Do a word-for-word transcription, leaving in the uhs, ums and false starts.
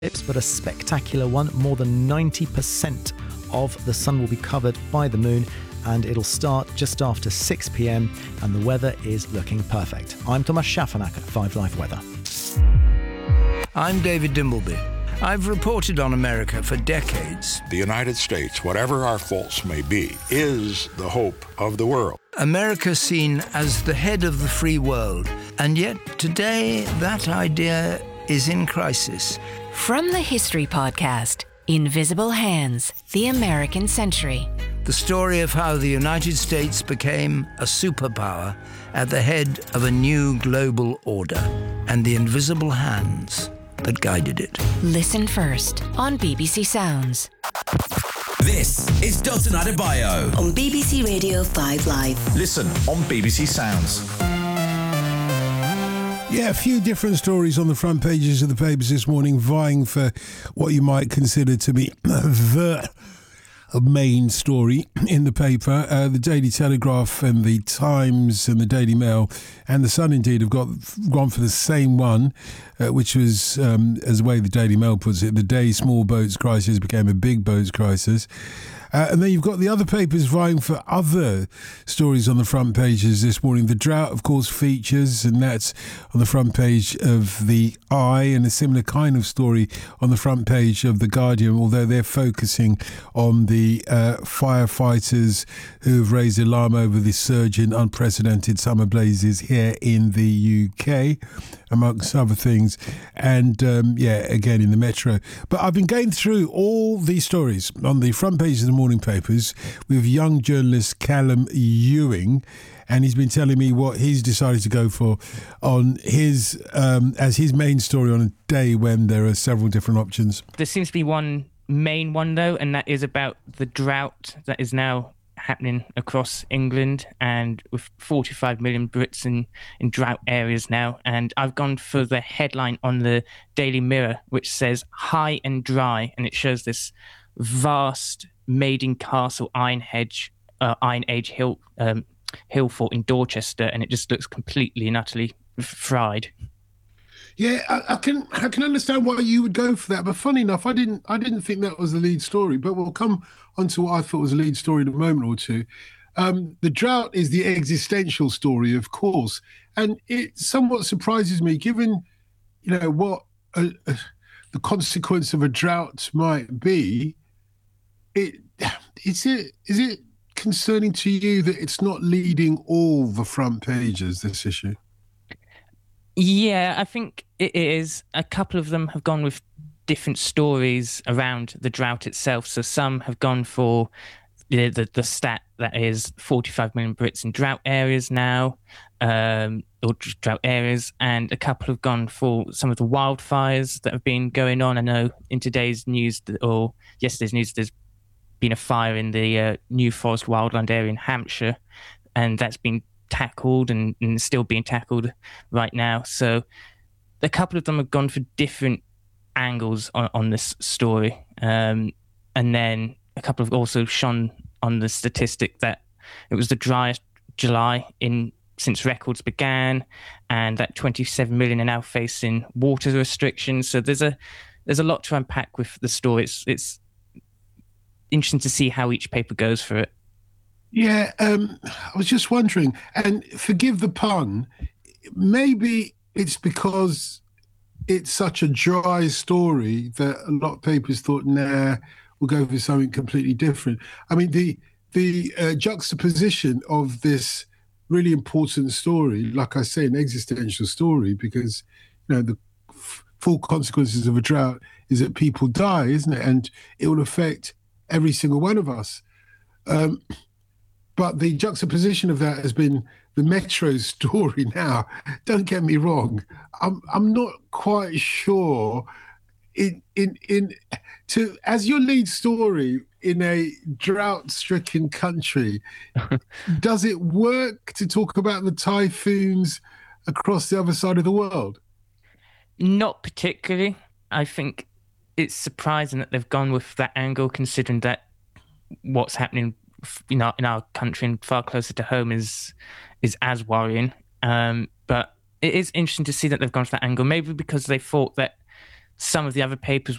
but a spectacular one. More than ninety percent of the sun will be covered by the moon, and it'll start just after six p.m, and the weather is looking perfect. I'm Thomas Schaffenacker, Five Live Weather. I'm David Dimbleby. I've reported on America for decades. The United States, whatever our faults may be, is the hope of the world. America seen as the head of the free world, and yet today that idea is in crisis. From the History Podcast, Invisible Hands, The American Century. The story of how the United States became a superpower at the head of a new global order, and the invisible hands that guided it. Listen first on B B C Sounds. This is Dalton Adebayo on B B C Radio five Live. Listen on B B C Sounds. Yeah, a few different stories on the front pages of the papers this morning, vying for what you might consider to be the main story in the paper. Uh, the Daily Telegraph and the Times and the Daily Mail and the Sun indeed have got gone for the same one, uh, which was, um, as the way the Daily Mail puts it, the day small boats crisis became a big boats crisis. Uh, and then you've got the other papers vying for other stories on the front pages this morning. The drought, of course, features, and that's on the front page of The Eye, and a similar kind of story on the front page of The Guardian, although they're focusing on the uh, firefighters who have raised alarm over the surge in unprecedented summer blazes here in the U K, amongst other things. And, um, yeah, again, in the Metro. But I've been going through all these stories on the front pages of the morning papers with young journalist Callum Ewing, and he's been telling me what he's decided to go for on his um, as his main story on a day when there are several different options. There seems to be one main one, though, and that is about the drought that is now happening across England, and with forty-five million Brits in, in drought areas now. And I've gone for the headline on the Daily Mirror, which says high and dry, and it shows this vast Maiden Castle Iron Hedge, uh, Iron Age hill um, hill fort in Dorchester, and it just looks completely and utterly fried. Yeah, I, I can I can understand why you would go for that, but funny enough, I didn't I didn't think that was the lead story. But we'll come on to what I thought was the lead story in a moment or two. Um, the drought is the existential story, of course, and it somewhat surprises me, given you know what uh, uh, the consequence of a drought might be. It is it is it concerning to you that it's not leading all the front pages, this issue? Yeah, I think it is. A couple of them have gone with different stories around the drought itself. So some have gone for the the, the stat that is forty-five million Brits in drought areas now, um, or drought areas, and a couple have gone for some of the wildfires that have been going on. I know in today's news, or yesterday's news, there's been a fire in the uh, New Forest wildland area in Hampshire, and that's been tackled and, and still being tackled right now. So a couple of them have gone for different angles on, on this story. Um, and then a couple have also shone on the statistic that it was the driest July in since records began, and that twenty-seven million are now facing water restrictions. So there's a there's a lot to unpack with the story. It's it's interesting to see how each paper goes for it. Yeah, um, I was just wondering, and forgive the pun, maybe it's because it's such a dry story that a lot of papers thought, nah, we'll go for something completely different. I mean, the the uh, juxtaposition of this really important story, like I say, an existential story, because, you know, the f- full consequences of a drought is that people die, isn't it? And it will affect every single one of us. Um, but the juxtaposition of that has been the Metro story now. Don't get me wrong. I'm I'm not quite sure in in in to as your lead story in a drought-stricken country, does it work to talk about the typhoons across the other side of the world? Not particularly. I think it's surprising that they've gone with that angle, considering that what's happening in our, in our country and far closer to home is is as worrying. Um, but it is interesting to see that they've gone for that angle, maybe because they thought that some of the other papers